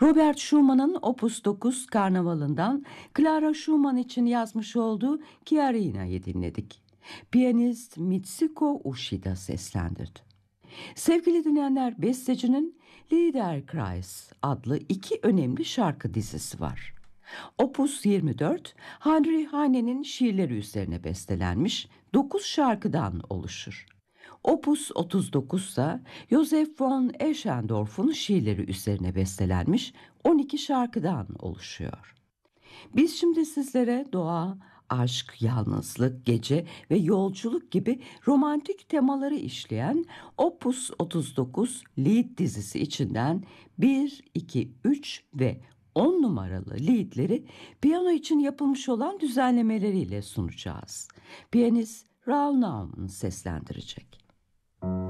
Robert Schumann'ın Opus 9 Karnavalı'ndan Clara Schumann için yazmış olduğu Chiarina'yı dinledik. Piyanist Mitsuko Ushida seslendirdi. Sevgili dinleyenler, bestecinin Liederkreis adlı iki önemli şarkı dizisi var. Opus 24, Heinrich Heine'nin şiirleri üzerine bestelenmiş 9 şarkıdan oluşur. Opus 39 ise Joseph von Eschendorf'un şiirleri üzerine bestelenmiş 12 şarkıdan oluşuyor. Biz şimdi sizlere doğa, aşk, yalnızlık, gece ve yolculuk gibi romantik temaları işleyen Opus 39 Lied dizisi içinden 1, 2, 3 ve 10 numaralı liedleri piyano için yapılmış olan düzenlemeleriyle sunacağız. Piyanist Raoul Naumann seslendirecek.